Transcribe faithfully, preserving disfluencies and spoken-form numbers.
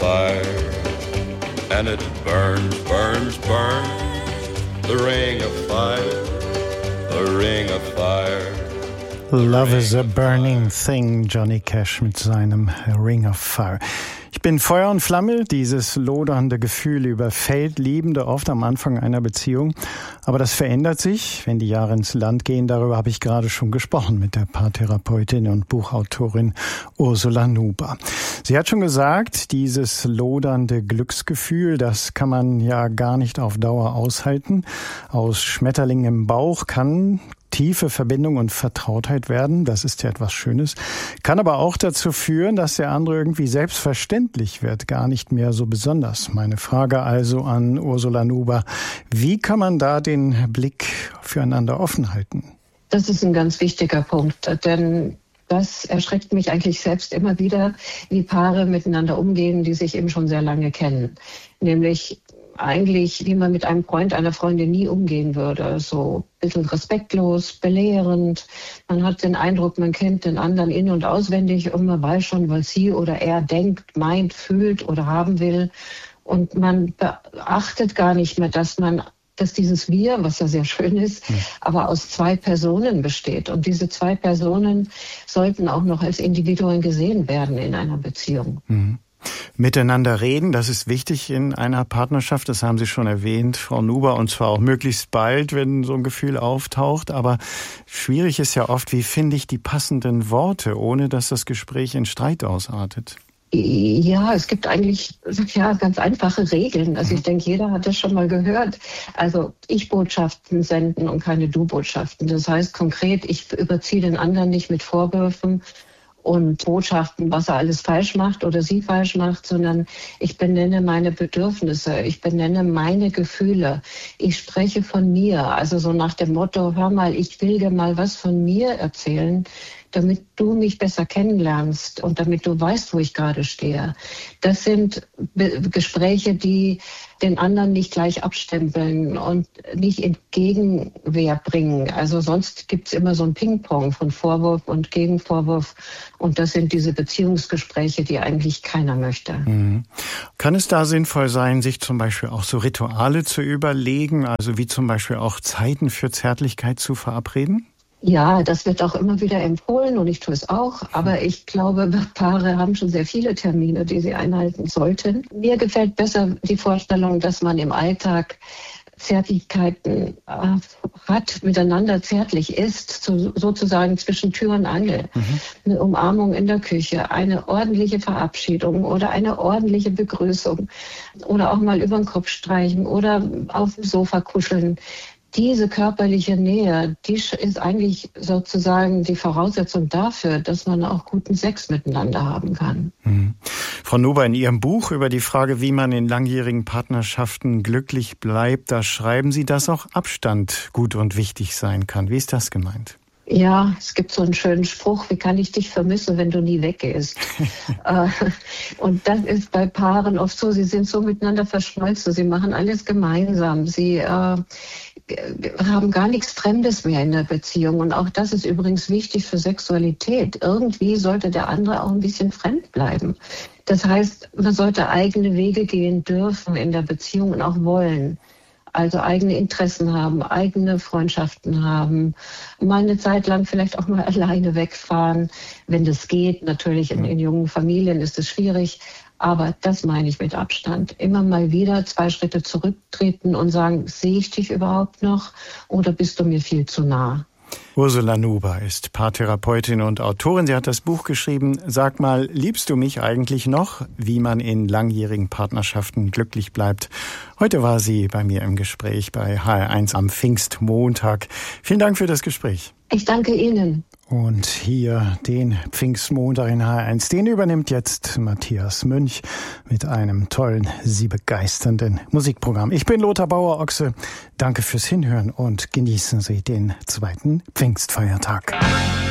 fire, and it burns, burns, burns. The ring of fire, the ring of fire. Love is a burning thing, Johnny Cash mit seinem Ring of Fire. Ich bin Feuer und Flamme, dieses lodernde Gefühl überfällt Liebende oft am Anfang einer Beziehung. Aber das verändert sich, wenn die Jahre ins Land gehen. Darüber habe ich gerade schon gesprochen mit der Paartherapeutin und Buchautorin Ursula Nuber. Sie hat schon gesagt, dieses lodernde Glücksgefühl, das kann man ja gar nicht auf Dauer aushalten. Aus Schmetterlingen im Bauch kann tiefe Verbindung und Vertrautheit werden, das ist ja etwas Schönes, kann aber auch dazu führen, dass der andere irgendwie selbstverständlich wird, gar nicht mehr so besonders. Meine Frage also an Ursula Nuber, wie kann man da den Blick füreinander offen halten? Das ist ein ganz wichtiger Punkt, denn das erschreckt mich eigentlich selbst immer wieder, wie Paare miteinander umgehen, die sich eben schon sehr lange kennen. Nämlich eigentlich, wie man mit einem Freund, einer Freundin nie umgehen würde. So ein bisschen respektlos, belehrend. Man hat den Eindruck, man kennt den anderen in- und auswendig und man weiß schon, was sie oder er denkt, meint, fühlt oder haben will. Und man beachtet gar nicht mehr, dass man dass dieses Wir, was ja sehr schön ist, mhm. aber aus zwei Personen besteht. Und diese zwei Personen sollten auch noch als Individuen gesehen werden in einer Beziehung. Mhm. Miteinander reden, das ist wichtig in einer Partnerschaft, das haben Sie schon erwähnt, Frau Nuber, und zwar auch möglichst bald, wenn so ein Gefühl auftaucht. Aber schwierig ist ja oft, wie finde ich die passenden Worte, ohne dass das Gespräch in Streit ausartet? Ja, es gibt eigentlich ja, ganz einfache Regeln. Also ich denke, jeder hat das schon mal gehört. Also Ich-Botschaften senden und keine Du-Botschaften. Das heißt konkret, ich überziehe den anderen nicht mit Vorwürfen und Botschaften, was er alles falsch macht oder sie falsch macht, sondern ich benenne meine Bedürfnisse, ich benenne meine Gefühle, ich spreche von mir, also so nach dem Motto, hör mal, ich will dir mal was von mir erzählen, damit du mich besser kennenlernst und damit du weißt, wo ich gerade stehe. Das sind Be- Gespräche, die den anderen nicht gleich abstempeln und nicht in Gegenwehr bringen. Also sonst gibt's immer so ein Ping-Pong von Vorwurf und Gegenvorwurf. Und das sind diese Beziehungsgespräche, die eigentlich keiner möchte. Mhm. Kann es da sinnvoll sein, sich zum Beispiel auch so Rituale zu überlegen, also wie zum Beispiel auch Zeiten für Zärtlichkeit zu verabreden? Ja, das wird auch immer wieder empfohlen und ich tue es auch. Aber ich glaube, Paare haben schon sehr viele Termine, die sie einhalten sollten. Mir gefällt besser die Vorstellung, dass man im Alltag Zärtlichkeiten äh, hat, miteinander zärtlich ist, so, sozusagen zwischen Tür und Angel. Mhm. Eine Umarmung in der Küche, eine ordentliche Verabschiedung oder eine ordentliche Begrüßung oder auch mal über den Kopf streichen oder auf dem Sofa kuscheln. Diese körperliche Nähe, die ist eigentlich sozusagen die Voraussetzung dafür, dass man auch guten Sex miteinander haben kann. Mhm. Frau Nuber, in Ihrem Buch über die Frage, wie man in langjährigen Partnerschaften glücklich bleibt, da schreiben Sie, dass auch Abstand gut und wichtig sein kann. Wie ist das gemeint? Ja, es gibt so einen schönen Spruch, wie kann ich dich vermissen, wenn du nie weggehst? äh, und das ist bei Paaren oft so, sie sind so miteinander verschmolzen, sie machen alles gemeinsam, sie äh, haben gar nichts Fremdes mehr in der Beziehung. Und auch das ist übrigens wichtig für Sexualität. Irgendwie sollte der andere auch ein bisschen fremd bleiben. Das heißt, man sollte eigene Wege gehen dürfen in der Beziehung und auch wollen. Also eigene Interessen haben, eigene Freundschaften haben, mal eine Zeit lang vielleicht auch mal alleine wegfahren, wenn das geht. Natürlich in, in jungen Familien ist es schwierig, aber das meine ich mit Abstand. Immer mal wieder zwei Schritte zurücktreten und sagen, sehe ich dich überhaupt noch oder bist du mir viel zu nah? Ursula Nuber ist Paartherapeutin und Autorin. Sie hat das Buch geschrieben, Sag mal, liebst du mich eigentlich noch? Wie man in langjährigen Partnerschaften glücklich bleibt. Heute war sie bei mir im Gespräch bei H R eins am Pfingstmontag. Vielen Dank für das Gespräch. Ich danke Ihnen. Und hier den Pfingstmontag in H R eins, den übernimmt jetzt Matthias Münch mit einem tollen, sie begeisternden Musikprogramm. Ich bin Lothar Bauer-Ochse. Danke fürs Hinhören und genießen Sie den zweiten Pfingstfeiertag.